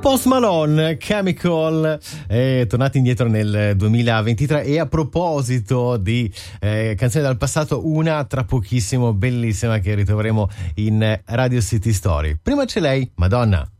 Post Malone, Chemical, tornati indietro nel 2023. E a proposito di canzoni dal passato, una tra pochissimo bellissima che ritroveremo in Radio City Story. Prima c'è lei, Madonna.